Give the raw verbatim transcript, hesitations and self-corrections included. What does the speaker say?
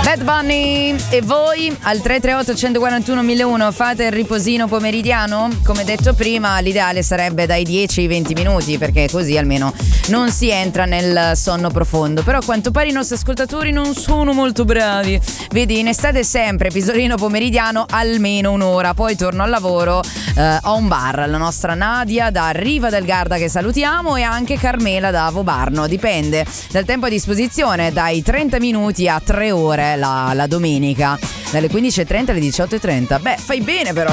Bad Bunny. E voi al tre tre otto uno quattro uno uno uno fate il riposino pomeridiano? Come detto prima, l'ideale sarebbe dai dieci ai venti minuti, perché così almeno non si entra nel sonno profondo. Però a quanto pare i nostri ascoltatori non sono molto bravi. Vedi, in estate sempre pisolino pomeridiano almeno un'ora, poi torno al lavoro. Uh, ho un bar, la nostra Nadia da Riva del Garda che salutiamo, e anche Carmela da Vobarno. Dipende dal tempo a disposizione, dai trenta minuti a tre ore la, la domenica, dalle quindici e trenta alle diciotto e trenta. Beh, fai bene però.